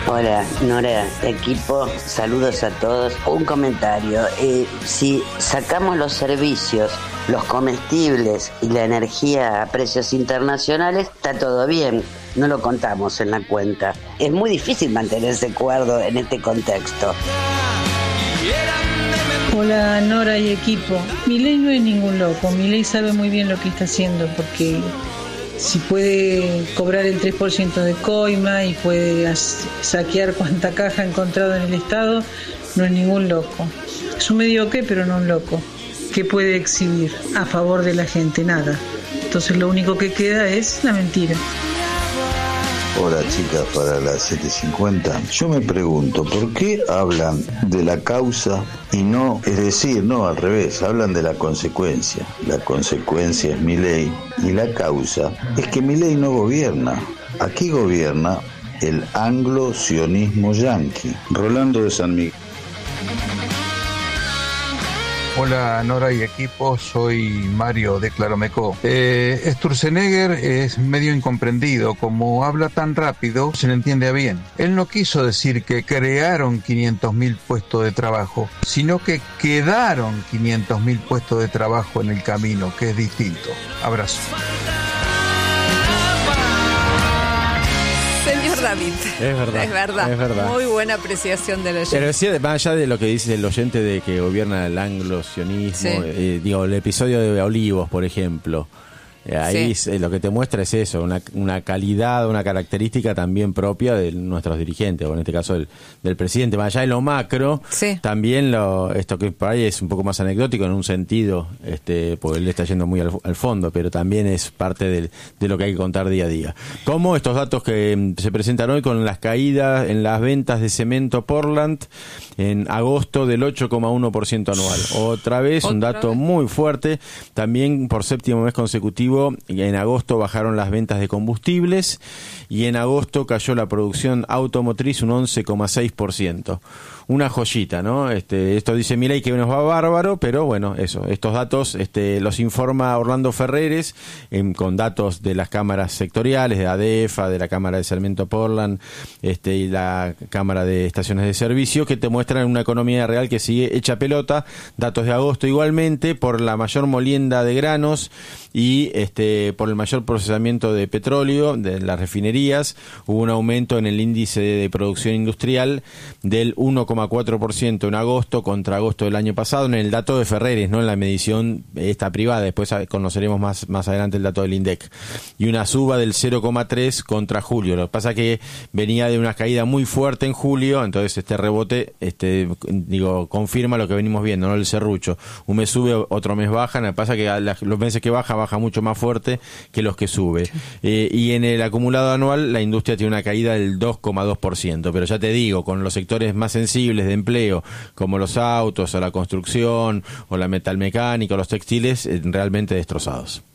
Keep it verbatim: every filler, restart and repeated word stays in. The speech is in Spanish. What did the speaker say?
Hola, Nora, equipo, saludos a todos. Un comentario, eh, si sacamos los servicios, los comestibles y la energía a precios internacionales, está todo bien, no lo contamos en la cuenta. Es muy difícil mantenerse cuerdo en este contexto. Hola, Nora y equipo. Milei no es ningún loco, Milei sabe muy bien lo que está haciendo, porque si puede cobrar el tres por ciento de coima y puede saquear cuanta caja ha encontrado en el Estado, no es ningún loco. Es un mediocre, pero no un loco. ¿Qué puede exhibir a favor de la gente? Nada. Entonces lo único que queda es la mentira. Hola chicas, para las siete cincuenta. Yo me pregunto, ¿por qué hablan de la causa y no, es decir, no al revés, hablan de la consecuencia? La consecuencia es Milei y la causa es que Milei no gobierna. Aquí gobierna el anglo-sionismo yanqui. Rolando de San Miguel. Hola Nora y equipo, soy Mario de Claromecó. Eh, Sturzenegger es medio incomprendido, como habla tan rápido se le entiende a bien. Él no quiso decir que crearon quinientos mil puestos de trabajo, sino que quedaron quinientos mil puestos de trabajo en el camino, que es distinto. Abrazo. Señor David, es verdad, es verdad, es verdad. Muy buena apreciación del oyente. Pero sí, más allá de lo que dice el oyente de que gobierna el anglo-sionismo, sí. eh, digo, el episodio de Olivos, por ejemplo, eh, ahí sí. es, lo que te muestra es eso, una, una calidad, una característica también propia de nuestros dirigentes, o en este caso del, del presidente. Más allá de lo macro, sí. también lo esto que por ahí es un poco más anecdótico en un sentido, este porque él está yendo muy al, al fondo, pero también es parte del, de lo que hay que contar día a día. Como estos datos que se presentan hoy con las caídas en las ventas de cemento Portland en agosto del ocho coma uno por ciento anual. Otra vez, ¿Otra un dato vez? muy fuerte. También por séptimo mes consecutivo, en agosto bajaron las ventas de combustibles y en agosto cayó la producción automotriz un once coma seis por ciento. Una joyita, ¿no? Este, esto dice Milei que nos va bárbaro, pero bueno, eso, estos datos este, los informa Orlando Ferreres eh, con datos de las cámaras sectoriales, de ADEFA, de la Cámara de Cemento Portland este, y la Cámara de Estaciones de Servicio, que te muestran una economía real que sigue hecha pelota. Datos de agosto igualmente, por la mayor molienda de granos y este, por el mayor procesamiento de petróleo de las refinerías, hubo un aumento en el índice de producción industrial del uno coma cuatro por ciento en agosto contra agosto del año pasado, en el dato de Ferreres, no en la medición esta privada. Después conoceremos más, más adelante el dato del INDEC, y una suba del cero coma tres contra julio. Lo que pasa que venía de una caída muy fuerte en julio, entonces este rebote este digo confirma lo que venimos viendo, no el serrucho, un mes sube, otro mes baja. Lo que pasa que a la, los meses que baja baja mucho más fuerte que los que sube, eh, y en el acumulado anual la industria tiene una caída del dos coma dos por ciento, pero ya te digo, con los sectores más sensibles de empleo como los autos o la construcción o la metalmecánica o los textiles, eh, realmente destrozados.